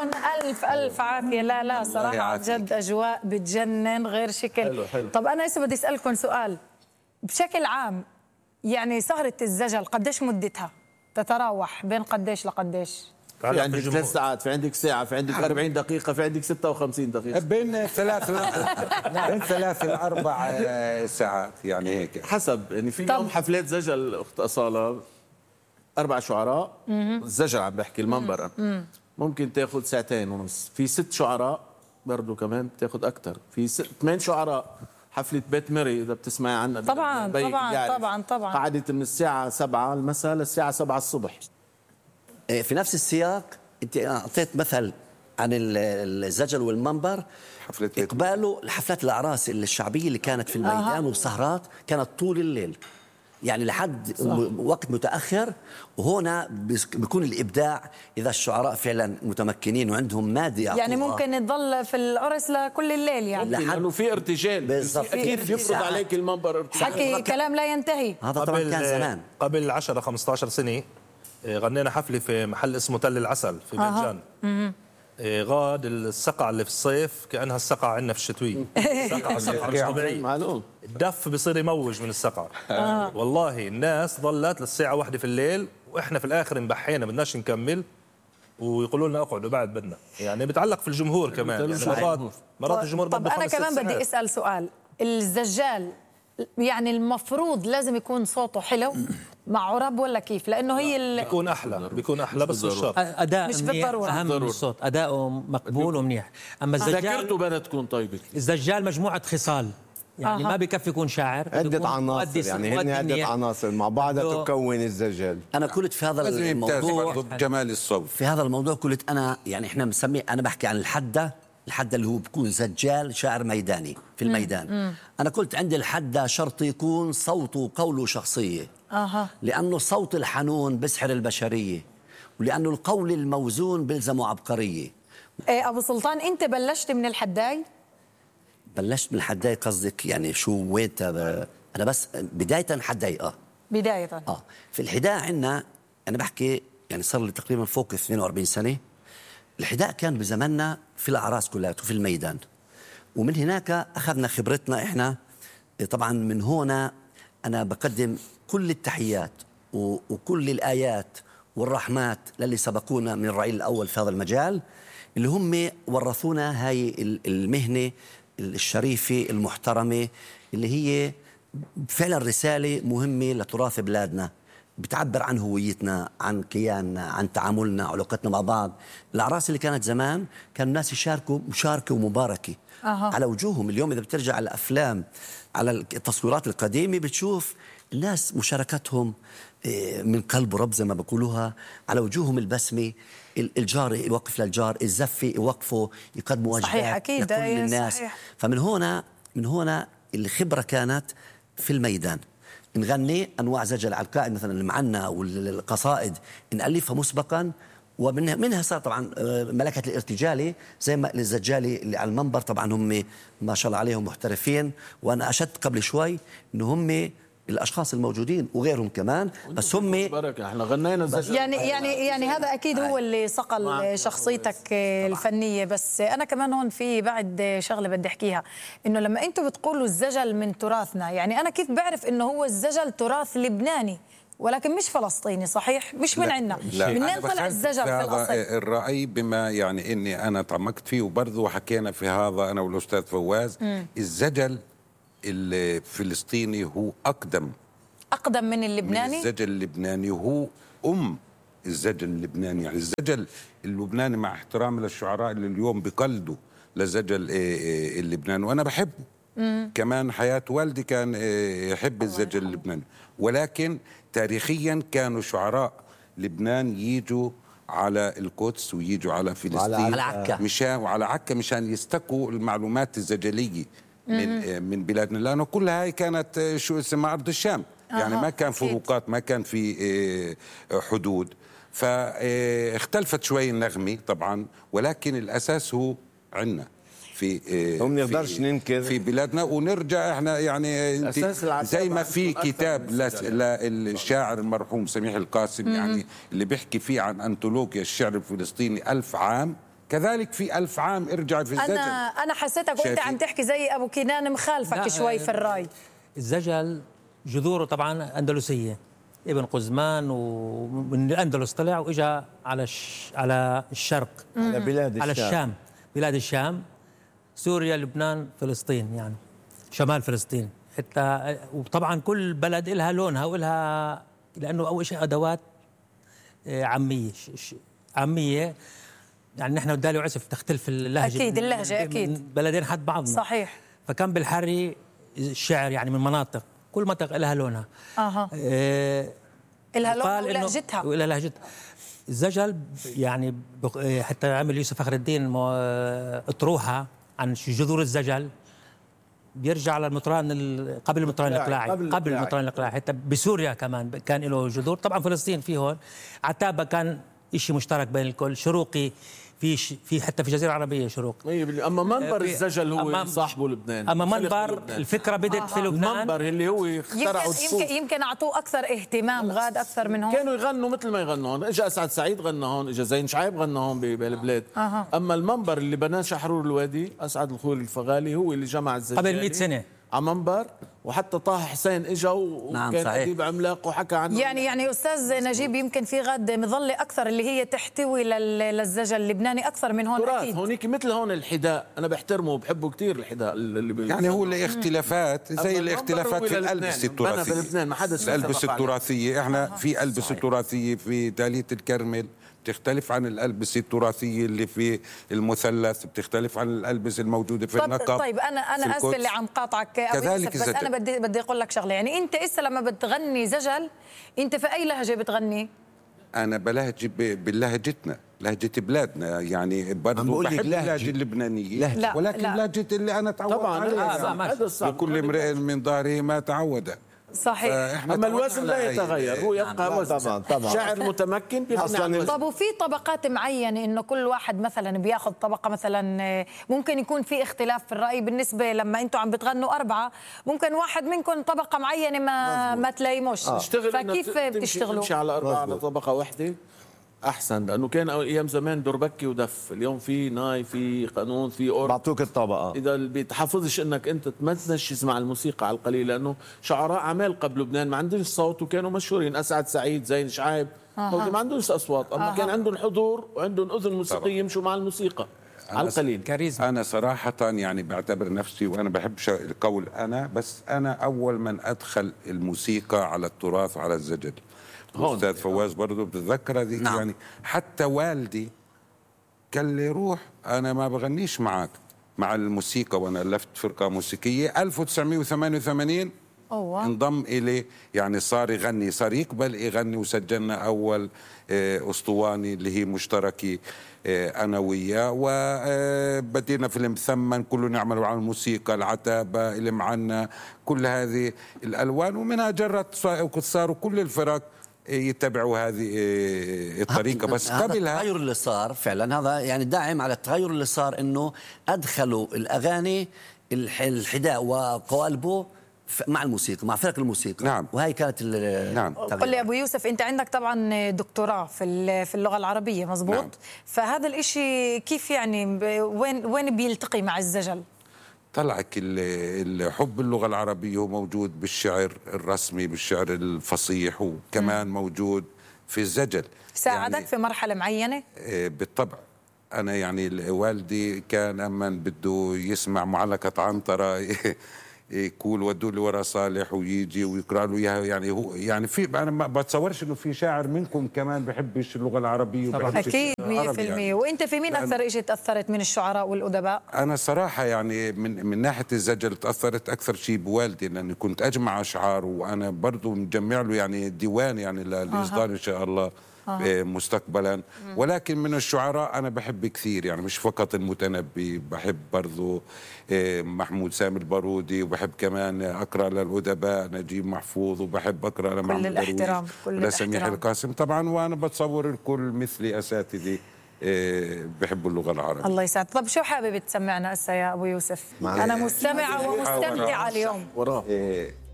يعطيكم ألف عافية. لا صراحة عن جد أجواء بتجنن غير شكل. حلو. طب أنا هسه بدي أسألكم سؤال بشكل عام، يعني سهرة الزجل قديش مدتها تتراوح بين قديش لقديش؟ في عندك 3 ساعات، في عندك ساعة، في عندك 40 دقيقة، في عندك 56 دقيقة، بين 3 ل 4 ساعات يعني هيك حسب. يعني في يوم حفلات زجل أخت أصالة 4 شعراء، الزجل عم بحكي المنبر ممكن تاخذ 2.5 ساعات. في 6 شعراء برضه كمان بتاخذ أكثر. في 8 شعراء حفلة بيت ميري إذا بتسمعي عنها طبعا قعدت من الساعة 7 المساء للساعة 7 الصبح. في نفس السياق انت اعطيت مثل عن الزجل والمنبر، اقباله لحفلات الاعراس الشعبيه اللي كانت في الميدان والسهرات كانت طول الليل، يعني لحد وقت متاخر. وهنا بيكون الابداع اذا الشعراء فعلا متمكنين وعندهم ماده يعطوها. يعني ممكن تضل في العرس لكل الليل يعني لانه في ارتجال بالضبط. كيف يفرض عليك المنبر ارتجال. حكي كلام لا ينتهي. هذا طبعا كان زمان قبل 10-15 سنه غنينا حفله في محل اسمه تل العسل في بيت جان. غاد السقعة اللي في الصيف كأنها السقعة عندنا في الشتوية. سقعة مش طبيعية. الدف بيصير يموج من السقعة. والله الناس ظلت للساعة 1 في الليل، وإحنا في الآخر انبحينا بدناش نكمل، ويقولوا لنا اقعدوا بعد بدنا. يعني بتعلق في الجمهور كمان. يعني مرات الجمهور. طب أنا كمان بدي أسأل سؤال. الزجال يعني المفروض لازم يكون صوته حلو مع عرب ولا كيف؟ لانه هي بيكون احلى بس بالشرط اداء مش بالضروره اهم من الصوت، اداؤه مقبول ومنيح. اما الزجال ذاكرته بدها تكون طيبه. الزجال مجموعه خصال، يعني ما بكفي يكون شاعر، عدة عناصر، يعني هن عدة عناصر مع بعضها تكون الزجال. انا قلت في هذا الموضوع جمال الصوت. في هذا الموضوع قلت انا يعني احنا بنسميه، انا بحكي عن الحدة اللي هو بيكون زجال شاعر ميداني في الميدان. أنا قلت عندي الحدة شرط يكون صوته وقوله شخصية. لأنه الصوت الحنون بسحر البشرية، ولأنه القول الموزون بلزمه عبقرية. أبو سلطان أنت بلشت من الحداي؟ بلشت من الحداي قصدك يعني شو وين؟ أنا بس بداية حداي بداية في الحداء عندنا أنا بحكي يعني صار لي تقريبا فوق 42 سنة. الحداء كان بزماننا في الأعراس كلها وفي الميدان، ومن هناك أخذنا خبرتنا إحنا. طبعا من هنا أنا بقدم كل التحيات وكل الآيات والرحمات للي سبقونا من الرعيل الأول في هذا المجال، اللي هم ورثونا هاي المهنة الشريفة المحترمة، اللي هي فعلا رسالة مهمة لتراث بلادنا، بتعبر عن هويتنا، عن كياننا، عن تعاملنا، علاقتنا مع بعض. الأعراس اللي كانت زمان كان الناس يشاركوا مشاركة ومباركة على وجوههم. اليوم إذا بترجع على الأفلام، على التصويرات القديمة، بتشوف الناس مشاركتهم من قلب ورب زي ما بقولوها، على وجوههم البسمة. الجار يوقف للجار، الزفة يوقفوا يقدموا وجبات لكل الناس. فمن هنا الخبرة كانت في الميدان. نغني انواع زجل على القائد مثلا المعنى والقصائد نالفها مسبقا، ومنها صار طبعا ملكه الارتجالي زي ما الزجالي اللي على المنبر. طبعا هم ما شاء الله عليهم محترفين، وانا اشدت قبل شوي انه هم الاشخاص الموجودين وغيرهم كمان، بس هم احنا غنينا الزجل. يعني هذا اكيد هو اللي صقل شخصيتك الفنيه. بس انا كمان هون في بعد شغله بدي احكيها، انه لما انتم بتقولوا الزجل من تراثنا، يعني انا كيف بعرف انه هو الزجل تراث لبناني ولكن مش فلسطيني؟ صحيح مش من عندنا. منين طلع الزجل في الاصل؟ الرأي بما يعني اني انا تعمقت فيه، وبرضه حكينا في هذا انا والاستاذ فواز. الزجل الفلسطيني هو أقدم من اللبناني، من الزجل اللبناني، هو الزجل اللبناني. يعني الزجل اللبناني مع احترامي للشعراء اللي اليوم بقلدوا لزجل اللبناني، وأنا بحبه كمان. حياة والدي كان يحب الزجل اللبناني، ولكن تاريخيا كانوا شعراء لبنان ييجوا على القدس وييجوا على فلسطين وعلى عكا مشان يستقوا المعلومات الزجلية من بلادنا، لأنه كل هاي كانت شو اسمها أرض الشام. يعني ما كان فروقات، ما كان في حدود. فاختلفت شوي النغمة طبعا، ولكن الأساس هو عندنا في نقدرش ننكر في بلادنا. ونرجع احنا يعني زي ما في كتاب للشاعر المرحوم سميح القاسم يعني اللي بيحكي فيه عن أنطولوجيا الشعر الفلسطيني 1000 عام كذلك في 1000 عام ارجع في الزجل. انا حسيتك وانت عم تحكي زي ابو كنان مخالفك شوي في الراي. الزجل جذوره طبعا اندلسيه، ابن قزمان ومن الاندلس طلع واجا على الشرق، على بلاد على الشام، بلاد الشام، سوريا، لبنان، فلسطين، يعني شمال فلسطين حتى. وطبعا كل بلد لها لونها ولها، لانه اول شيء ادوات عاميه، يعني نحن ودالي وعسف تختلف اللهجه، اكيد اللهجه اكيد من بلدين حد بعضنا، صحيح. فكان بالحري الشعر يعني من مناطق، كل منطقه لها لونها، لها لونها ولهجتها. الزجل يعني حتى عمل يوسف فخر الدين اطروحه عن جذور الزجل، بيرجع للمطران قبل المطران الاقلاعي، قبل المطران الاقلاعي. حتى بسوريا كمان كان له جذور، طبعا فلسطين في هون، عتابه كان شيء مشترك بين الكل، شروقي في حتى في الجزيره العربيه شروق. اما منبر الزجل هو صاحبه لبنان. اما منبر الفكره بدت في لبنان، المنبر اللي هو اخترعوا يمكن اعطوه اكثر اهتمام، غاد اكثر من هون. كانوا يغنوا مثل ما يغنوا هون، اجى اسعد سعيد غنى هون، اجى زين شعيب غنى هون بالبلاد. اما المنبر اللي بناه شحرور الوادي، اسعد الخوي الفغالي هو اللي جمع الزجال قبل 100 سنه على منبر، وحتى طه حسين اجا وكان اديب عملاق وحكى عنه. يعني استاذ نجيب، يمكن في غاد مظله اكثر اللي هي تحتوي للزجل اللبناني اكثر من هون. اكيد هونيك مثل هون الحذاء، انا بحترمه وبحبه كثير الحذاء اللي يعني هو الاختلافات زي الاختلافات في الالبسه التراثيه. الالبسه التراثيه، احنا في البسه تراثيه في داليه الكرمل بتختلف عن الألبسة التراثية اللي في المثلث، بتختلف عن الألبسة الموجودة في النقب. طيب أنا آسف اللي عم قاطعك كذلك، بس أنا بدي أقول لك شغلة. يعني أنت إسا لما بتغني زجل أنت في أي لهجة بتغني؟ أنا بلهجة بلهجتنا، لهجة بلادنا، يعني برضه بحب اللهجة اللبنانية، ولكن لهجة اللي أنا تعودت عليها. لكل امرئ من ظهره ما تعود. صحيح. أما الوزن لا يتغير، هو يبقى وزن. طبعا شاعر متمكن بيبني. طب وفي طبقات معينة إنه كل واحد مثلا بياخذ طبقة، مثلا ممكن يكون في اختلاف في الرأي بالنسبة لما أنتم عم بتغنوا 4، ممكن واحد منكم طبقة معينة ما تلايموش، فكيف بتشتغلوا؟ تمشي على 4 على طبقة واحدة احسن، لانه كان ايام زمان دربكي ودف، اليوم في ناي، في قانون، في اورد، بعطوك الطبقه. اذا بتحافظش انك انت تمنشز مع الموسيقى على القليل، لانه شعراء عمالقه بلبنان ما عندهمش صوت وكانوا مشهورين، اسعد سعيد، زين شعيب، ما عندهمش اصوات، اما كان عندهم حضور وعندهم اذن موسيقيه يمشوا مع الموسيقى على القليل. كاريزما. انا صراحه يعني بعتبر نفسي، وانا بحب القول انا، بس انا اول من ادخل الموسيقى على التراث وعلى الزجل. أستاذ فواز برضه بتتذكر هذيك. نعم. يعني حتى والدي قال لي روح، أنا ما بغنيش معك مع الموسيقى، وأنا ألفت فرقة موسيقية 1988 انضم إلي، يعني صار يغني، صار يقبل يغني، وسجلنا أول أسطواني اللي هي مشتركة أنا وياه، وبدينا في المثمن كله نعمل على الموسيقى، العتابة، المعنى، كل هذه الألوان، ومنها جرت صاروا كل الفرق يتبعوا هذه الطريقة. بس قبلها التغير اللي صار فعلا، هذا يعني داعم على التغير اللي صار، انه ادخلوا الاغاني الحداء وقوالبه مع الموسيقى، مع فرق الموسيقى. نعم. وهي كانت نعم. قل لي ابو يوسف، انت عندك طبعا دكتوراه في اللغه العربيه، مزبوط؟ نعم. فهذا الاشي كيف يعني وين بيلتقي مع الزجل؟ طلعك الحب اللغة العربية هو موجود بالشعر الرسمي، بالشعر الفصيح، وكمان موجود في الزجل. ساعدك يعني في مرحلة معينة؟ بالطبع. أنا يعني والدي كان أما بده يسمع معلقة عنترة يقول ودوا لي ورا صالح ويجي ويقرأ له إياها. يعني هو يعني في، أنا ما بتصورش إنه في شاعر منكم كمان بحبش اللغة العربية. أكيد 100%. يعني. وأنت في مين أكثر شيء تأثرت من الشعراء والأدباء؟ أنا صراحة يعني من ناحية الزجل تأثرت أكثر شيء بوالدي، لأني كنت أجمع أشعار، وأنا برضو مجمع له يعني ديوان يعني لإصدار إن شاء الله مستقبلا. ولكن من الشعراء أنا بحب كثير، يعني مش فقط المتنبي، بحب برضو محمود سامي البارودي، وبحب كمان أقرأ للأدباء نجيب محفوظ، وبحب أقرأ لمحمود الاحترام، لسميح القاسم طبعا. وأنا بتصور الكل مثلي أساتذتي بحبوا اللغة العربية. الله يسعد. طب شو حابب تسمعنا هسه يا أبو يوسف؟ أنا مستمعة ومستمتعة اليوم.